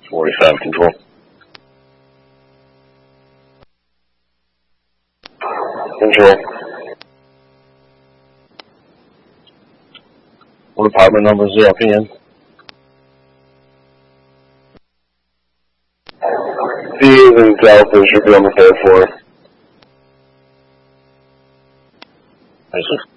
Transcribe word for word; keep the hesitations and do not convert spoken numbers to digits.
forty-five control. Control. What apartment number is the L P N? D is in Delta, should be on the third floor. I see.